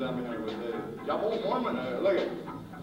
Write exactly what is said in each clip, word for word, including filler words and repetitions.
down behind with it. Jawohl, Mormon. Uh, look at.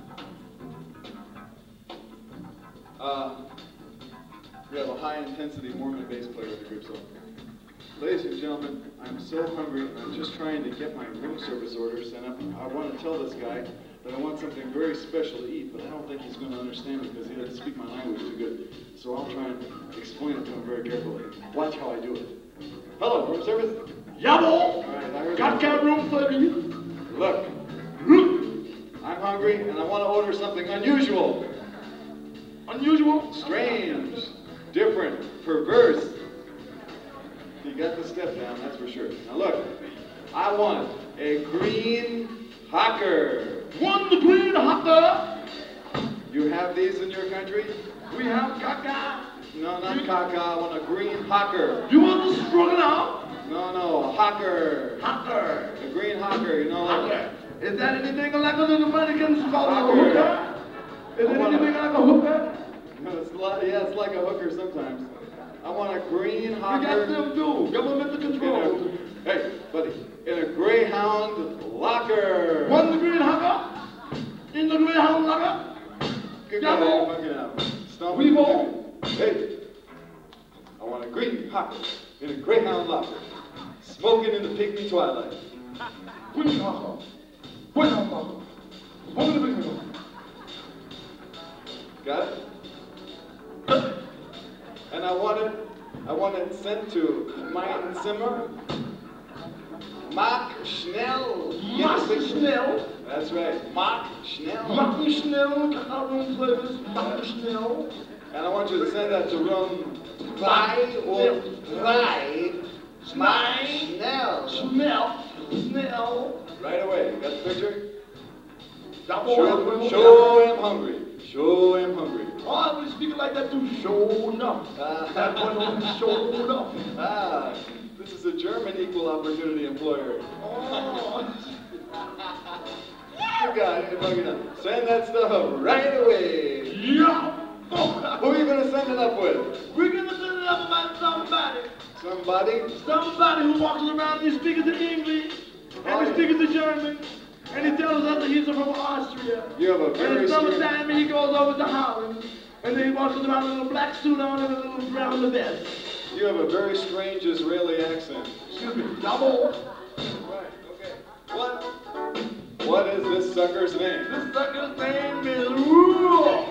Uh, we have a high-intensity Mormon bass player in the group, so. Ladies and gentlemen, I'm so hungry, and I'm just trying to get my room service order sent up. I want to tell this guy that I want something very special to eat, but I don't think he's going to understand it because he doesn't speak my language too good. So I'll try and explain it to him very carefully. Watch how I do it. Hello, room service? Jawohl! All right, I heard Got that. got room for you? Look, I'm hungry, and I want to order something unusual. Unusual? Strange, different, perverse. You got the step down, that's for sure. Now look, I want a green hocker. One the green hocker. You have these in your country? We have caca. No, not caca, I want a green hocker. You want to struggle out? No, no, a hocker. Hocker. A green hocker, you know. Hocker. Is that anything like a little American called a Hocker. hooker? Is it anything like a hooker? No, it's like, yeah, it's like a hooker sometimes. I want a green hocker. We got them too. Governmental control. In a, hey, buddy, in a Greyhound locker. One the green hocker. In the Greyhound locker. Good Yeah, guy, boy. fuck it out. Stomp We it. both. Hey, I want a green hocker in a Greyhound locker, smoking in the pygmy twilight. Green hocker. Greyhound locker. Smoking the green hocker. Got it? And I want it, I want it sent to Mein Zimmer, Mark Schnell. Mark Schnell. That's right, Mark Schnell. Mark Schnell. Got room service. Mark Schnell. And I want you to send that to room five or five. Mark Schnell. Schnell. Schnell. Right away. Got the picture? Jawohl. Show, show him hungry. Show him hungry. Oh, I was speaking like that too. Show enough. Ah. That one on show enough. Ah, this is a German equal opportunity employer. Oh. Good guy. Fucking up. Send that stuff right away. Yeah. Who are you going to send it up with? We're gonna send it up by somebody. Somebody? Somebody who walks around and he speaks in English. Oh, And he yeah. speaks in German. And he tells us that he's from Austria. You have a And very in strange... summertime he goes over to Holland. And then he walks around with a little black suit on and a little brown vest. You have a very strange Israeli accent. Excuse me, double. Right, okay. What? What is this sucker's name? This sucker's name is Rule.